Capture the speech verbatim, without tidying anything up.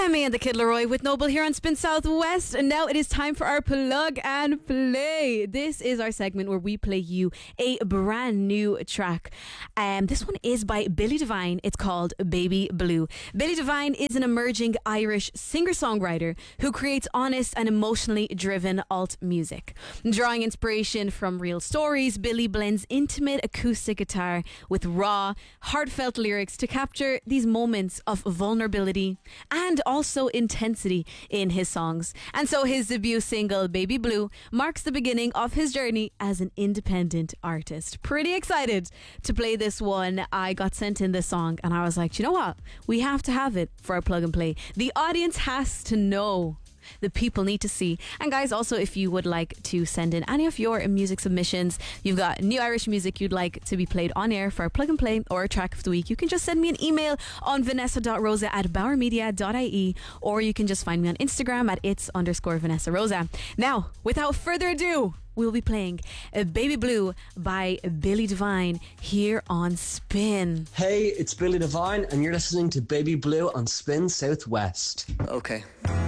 Lemmy and the Kid Leroy with Noble here on Spin Southwest. And now it is time for our plug and play. This is our segment where we play you a brand new track. Um, this one is by Billy Devine. It's called Baby Blue. Billy Devine is an emerging Irish singer-songwriter who creates honest and emotionally driven alt music. Drawing inspiration from real stories, Billy blends intimate acoustic guitar with raw, heartfelt lyrics to capture these moments of vulnerability and also intensity in his songs. And so his debut single, Baby Blue, marks the beginning of his journey as an independent artist. Pretty excited to play this one. I got sent in this song and I was like, you know what? We have to have it for our plug and play. The audience has to know. The people need to see. And guys, also, if you would like to send in any of your music submissions, you've got new Irish music you'd like to be played on air for a plug and play or a track of the week, you can just send me an email on vanessa dot rosa at bauer media dot I E, or you can just find me on Instagram at it's underscore Vanessa Rosa. Now, without further ado, we'll be playing Baby Blue by Billy Devine here on Spin. Hey, it's Billy Devine and you're listening to Baby Blue on Spin Southwest. Okay.